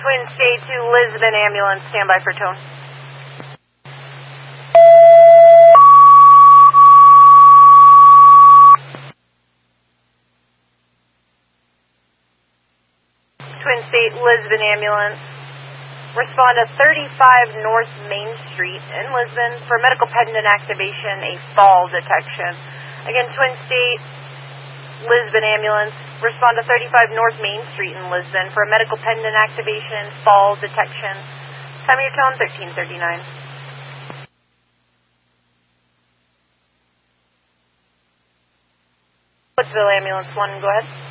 Twin State to Lisbon ambulance, standby for tone. Twin State Lisbon ambulance. Respond to 35 North Main Street in Lisbon for medical pendant activation, a fall detection. Again, Twin State Lisbon ambulance. Respond to 35 North Main Street in Lisbon for a medical pendant activation, fall detection. Time of your tone, 1339. Woodsville ambulance 1, go ahead.